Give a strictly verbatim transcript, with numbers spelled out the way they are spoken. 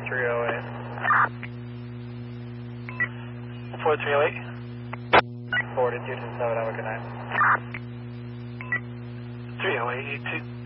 three oh eight. four three oh eight. forty-two to seven, have a good night. three oh eight, eight two.